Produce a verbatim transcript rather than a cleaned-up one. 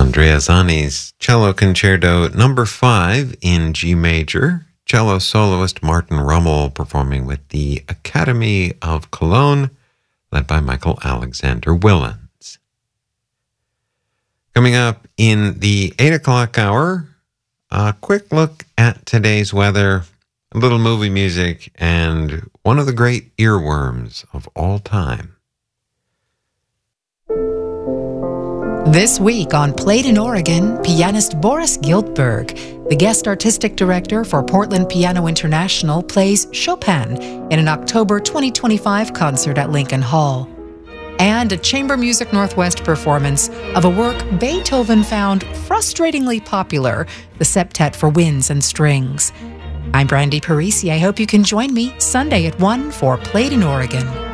Andrea Zani's Cello Concerto number five in G major. Cello soloist Martin Rummel performing with the Academy of Cologne, led by Michael Alexander Willens. Coming up in the eight o'clock hour, a quick look at today's weather, a little movie music, and one of the great earworms of all time. This week on Played in Oregon, pianist Boris Giltberg, the guest artistic director for Portland Piano International, plays Chopin in an October twenty twenty-five concert at Lincoln Hall. And a Chamber Music Northwest performance of a work Beethoven found frustratingly popular, the Septet for Winds and Strings. I'm Brandy Parisi. I hope you can join me Sunday at one for Played in Oregon.